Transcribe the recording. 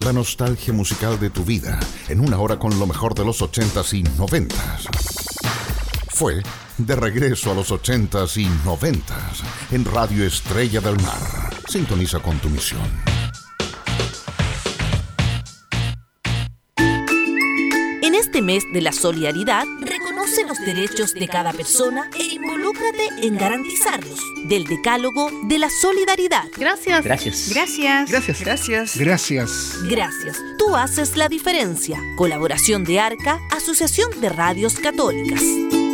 la nostalgia musical de tu vida en una hora con lo mejor de los 80s y 90s. Fue De regreso a los 80s y 90s en Radio Estrella del Mar. Sintoniza con tu misión. En este mes de la solidaridad, reconoce los derechos de cada persona e involúcrate en garantizarlos. Del Decálogo de la Solidaridad. Gracias. Gracias. Gracias. Gracias. Gracias. Gracias. Gracias. Tú haces la diferencia. Colaboración de ARCA, Asociación de Radios Católicas.